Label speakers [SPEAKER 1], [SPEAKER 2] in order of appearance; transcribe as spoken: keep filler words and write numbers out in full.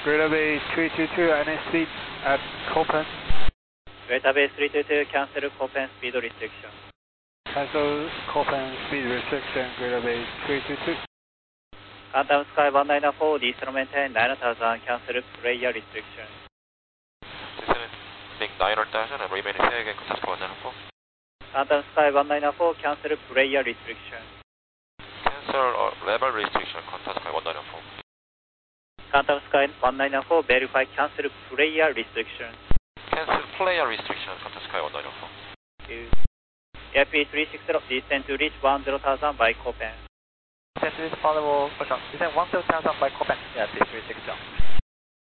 [SPEAKER 1] Greater Bay three two two, N S speed at Copen.
[SPEAKER 2] Greater Bay three two two, cancel Copen speed restriction.
[SPEAKER 1] Cancel Copen speed restriction, Greater Bay three two two.
[SPEAKER 2] Quantum Sky one nine four, descent maintain nine thousand, cancel prayer restriction.
[SPEAKER 3] Descending nine thousand and remaining again, contact Sky one nine four.
[SPEAKER 2] Quantum Sky one nine four, cancel prayer restriction.
[SPEAKER 3] Cancel or level restriction, contact Sky one nine four.
[SPEAKER 2] Quantum Sky one nine four, verify cancel prayer restriction.
[SPEAKER 3] Cancel player restriction, contact Sky one nine four.
[SPEAKER 2] Airfield three six zero, descend to reach one zero thousand by Copen.
[SPEAKER 4] Descend to reach follow, descend one zero thousand by Copen. Airfield three six zero.